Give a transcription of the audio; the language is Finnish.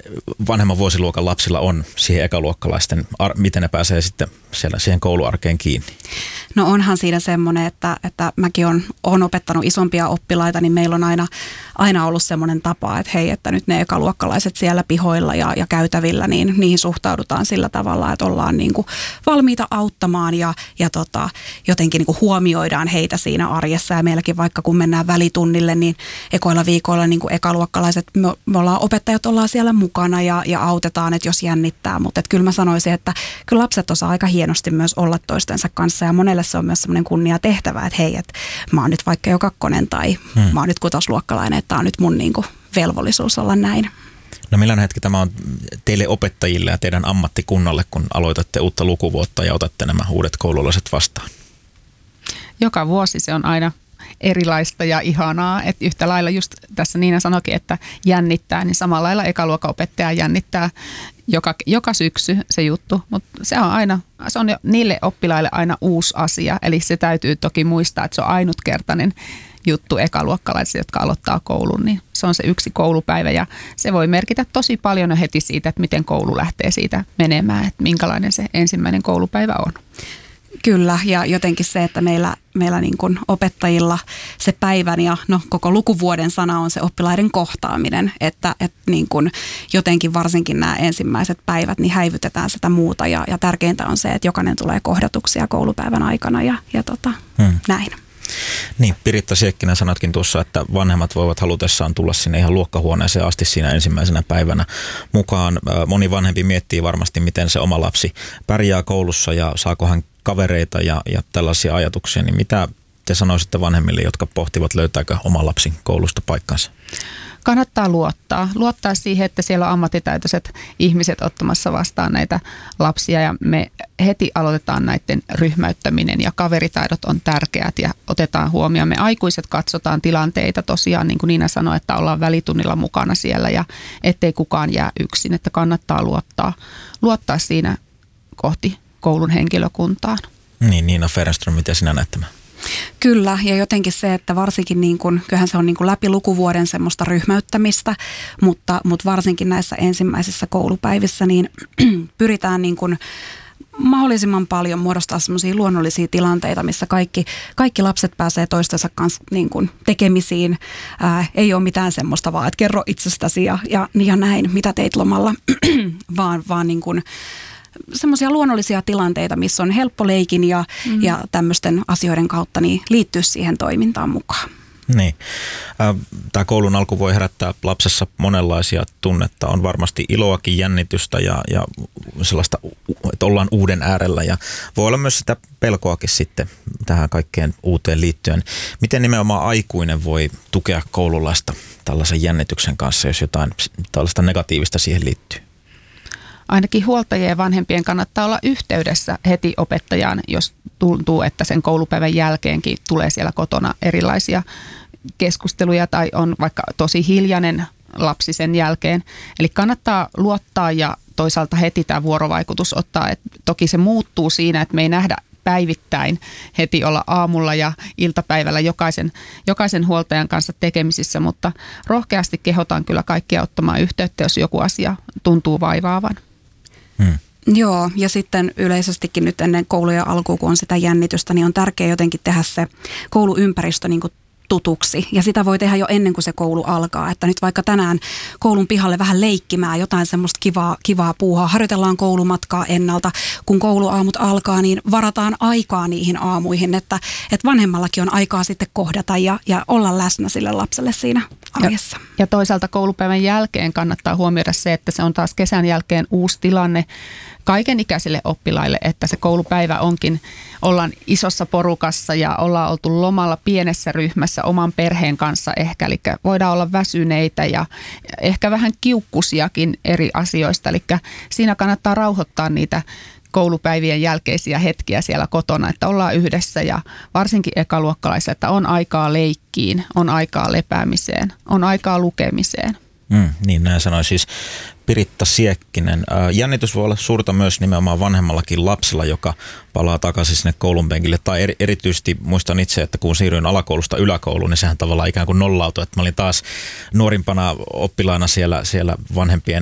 vanhemman vuosiluokan lapsilla on siihen ekaluokkalaisten, miten ne pääsee sitten siellä siihen kouluarkeen kiinni? No onhan siinä semmoinen, että mäkin olen opettanut isompia oppilaita, niin meillä on aina ollut semmoinen tapa, että hei, että nyt ne ekaluokkalaiset siellä pihoilla ja käytävillä, niin niihin suhtaudutaan sillä tavalla, että ollaan niin kuin valmiita auttamaan ja jotenkin niin kuin huomioidaan heitä siinä arjessa. Ja meilläkin vaikka kun mennään välitunnille, niin ekoilla viikoilla niin kuin ekaluokkalaiset, me ollaan opettajat ollaan siellä mukana ja autetaan, että jos jännittää. Mutta kyllä mä sanoisin, että kyllä lapset osaa aika hienosti myös olla toistensa kanssa ja monelle se on myös semmoinen kunnia tehtävä, että hei, että mä oon nyt vaikka jo 2 tai mä oon nyt 6-luokkalainen, että tää on nyt mun niin kuin velvollisuus olla näin. No millainen hetki tämä on teille opettajille ja teidän ammattikunnalle, kun aloitatte uutta lukuvuotta ja otatte nämä uudet koululaiset vastaan? Joka vuosi se on aina erilaista ja ihanaa, että yhtä lailla just tässä Niina sanoikin, että jännittää, niin samalla lailla ekaluokan opettaja jännittää joka syksy se juttu, mutta se on jo niille oppilaille aina uusi asia, eli se täytyy toki muistaa, että se on ainutkertainen juttu ekaluokkalaisille, jotka aloittaa koulun, niin se on se yksi koulupäivä ja se voi merkitä tosi paljon jo heti siitä, että miten koulu lähtee siitä menemään, että minkälainen se ensimmäinen koulupäivä on. Kyllä, ja jotenkin se, että meillä niin kuin opettajilla se päivän ja koko lukuvuoden sana on se oppilaiden kohtaaminen, että niin kuin jotenkin varsinkin nämä ensimmäiset päivät, niin häivytetään sitä muuta ja tärkeintä on se, että jokainen tulee kohdatuksia koulupäivän aikana ja näin. Niin, Piritta Siekkinen sanotkin tuossa, että vanhemmat voivat halutessaan tulla sinne ihan luokkahuoneeseen asti siinä ensimmäisenä päivänä mukaan. Moni vanhempi miettii varmasti, miten se oma lapsi pärjää koulussa ja saako hän kavereita ja tällaisia ajatuksia. Niin mitä te sanoisitte vanhemmille, jotka pohtivat, löytääkö oma lapsi koulusta paikkansa? Kannattaa luottaa siihen, että siellä on ammattitaitoiset ihmiset ottamassa vastaan näitä lapsia ja me heti aloitetaan näiden ryhmäyttäminen ja kaveritaidot on tärkeät ja otetaan huomioon. Me aikuiset katsotaan tilanteita tosiaan, niin kuin Niina sanoi, että ollaan välitunnilla mukana siellä ja ettei kukaan jää yksin, että kannattaa luottaa siinä kohti koulun henkilökuntaan. Niin, Niina Ferenström, miten sinä näet tämän? Kyllä, ja jotenkin se, että varsinkin kyllähän se on läpi lukuvuoden semmoista ryhmäyttämistä, mutta varsinkin näissä ensimmäisissä koulupäivissä niin pyritään mahdollisimman paljon muodostaa semmoisia luonnollisia tilanteita, missä kaikki lapset pääsee toistensa kanssa tekemisiin. Ei ole mitään semmoista vaan, että kerro itsestäsi ja näin, mitä teit lomalla, vaan semmoisia luonnollisia tilanteita, missä on helppo leikin ja tämmöisten asioiden kautta niin liittyä siihen toimintaan mukaan. Niin. Tämä koulun alku voi herättää lapsessa monenlaisia tunnetta. On varmasti iloakin, jännitystä ja sellaista, että ollaan uuden äärellä. Ja voi olla myös sitä pelkoakin sitten tähän kaikkeen uuteen liittyen. Miten nimenomaan aikuinen voi tukea koululaista tällaisen jännityksen kanssa, jos jotain tällaista negatiivista siihen liittyy? Ainakin huoltajien ja vanhempien kannattaa olla yhteydessä heti opettajaan, jos tuntuu, että sen koulupäivän jälkeenkin tulee siellä kotona erilaisia keskusteluja tai on vaikka tosi hiljainen lapsi sen jälkeen. Eli kannattaa luottaa ja toisaalta heti tämä vuorovaikutus ottaa. Et toki se muuttuu siinä, että me ei nähdä päivittäin heti olla aamulla ja iltapäivällä jokaisen huoltajan kanssa tekemisissä, mutta rohkeasti kehotan kyllä kaikkia ottamaan yhteyttä, jos joku asia tuntuu vaivaavan. Joo, ja sitten yleisestikin nyt ennen koulujen alkuun, kun on sitä jännitystä, niin on tärkeää jotenkin tehdä se kouluympäristö tutuksi. Ja sitä voi tehdä jo ennen kuin se koulu alkaa. Että nyt vaikka tänään koulun pihalle vähän leikkimään, jotain semmoista kivaa puuhaa, harjoitellaan koulumatkaa ennalta. Kun kouluaamut alkaa, niin varataan aikaa niihin aamuihin, että vanhemmallakin on aikaa sitten kohdata ja olla läsnä sille lapselle siinä arjessa. Ja toisaalta koulupäivän jälkeen kannattaa huomioida se, että se on taas kesän jälkeen uusi tilanne kaikenikäisille oppilaille, että se koulupäivä ollaan isossa porukassa ja ollaan oltu lomalla pienessä ryhmässä oman perheen kanssa ehkä, eli voidaan olla väsyneitä ja ehkä vähän kiukkusiakin eri asioista, eli siinä kannattaa rauhoittaa niitä koulupäivien jälkeisiä hetkiä siellä kotona, että ollaan yhdessä ja varsinkin ekaluokkalaisilla, että on aikaa leikkiin, on aikaa lepäämiseen, on aikaa lukemiseen. Niin näin sanoi siis Piritta Siekkinen. Jännitys voi olla suurta myös nimenomaan vanhemmallakin lapsella, joka palaa takaisin sinne koulun penkille. Tai erityisesti muistan itse, että kun siirryin alakoulusta yläkouluun, niin sehän tavallaan ikään kuin nollautui, että mä olin taas nuorimpana oppilaana siellä vanhempien